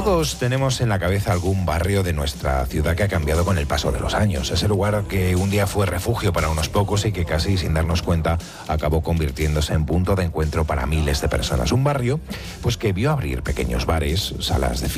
Todos tenemos en la cabeza algún barrio de nuestra ciudad que ha cambiado con el paso de los años. Ese lugar que un día fue refugio para unos pocos y que casi sin darnos cuenta acabó convirtiéndose en punto de encuentro para miles de personas. Un barrio pues que vio abrir pequeños bares, salas de